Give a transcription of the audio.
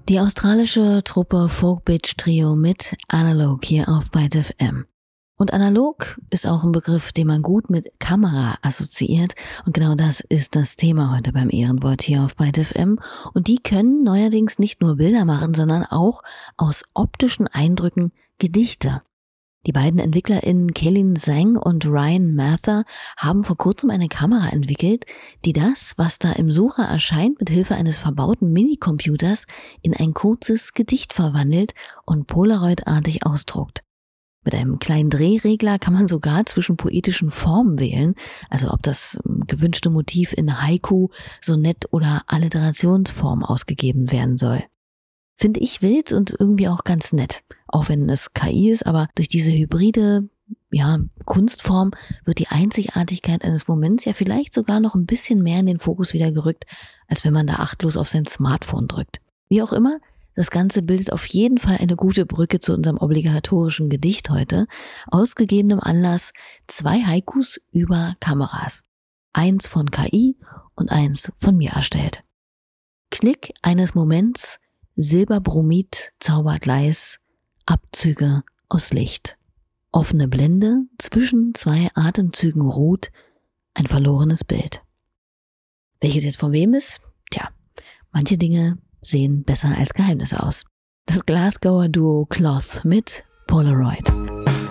Die australische Truppe Folk Bitch Trio mit Analog hier auf Byte FM. Und analog ist auch ein Begriff, den man gut mit Kamera assoziiert. Und genau das ist das Thema heute beim Ehrenwort hier auf Byte FM. Und die können neuerdings nicht nur Bilder machen, sondern auch aus optischen Eindrücken Gedichte. Die beiden EntwicklerInnen Kaylin Zhang und Ryan Mather haben vor kurzem eine Kamera entwickelt, die das, was da im Sucher erscheint, mit Hilfe eines verbauten Minicomputers in ein kurzes Gedicht verwandelt und Polaroid-artig ausdruckt. Mit einem kleinen Drehregler kann man sogar zwischen poetischen Formen wählen, also ob das gewünschte Motiv in Haiku, Sonett oder Alliterationsform ausgegeben werden soll. Finde ich wild und irgendwie auch ganz nett. Auch wenn es KI ist, aber durch diese hybride, Kunstform wird die Einzigartigkeit eines Moments ja vielleicht sogar noch ein bisschen mehr in den Fokus wieder gerückt, als wenn man da achtlos auf sein Smartphone drückt. Wie auch immer, das Ganze bildet auf jeden Fall eine gute Brücke zu unserem obligatorischen Gedicht heute. Aus gegebenem Anlass 2 Haikus über Kameras. 1 von KI und 1 von mir erstellt. Klick eines Moments, Silberbromid zaubert leis, Abzüge aus Licht. Offene Blende, zwischen 2 Atemzügen ruht ein verlorenes Bild. Welches jetzt von wem ist? Manche Dinge sehen besser als Geheimnisse aus. Das Glasgower Duo Cloth mit Polaroid.